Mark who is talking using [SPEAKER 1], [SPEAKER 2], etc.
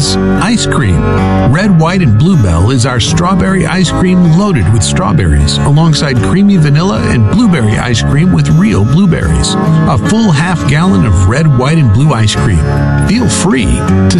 [SPEAKER 1] is ice cream. Red, White, and Bluebell is our strawberry ice cream loaded with strawberries, alongside creamy vanilla and blueberry ice cream with real blueberries. A full half gallon of red, white, and blue ice cream. Feel free to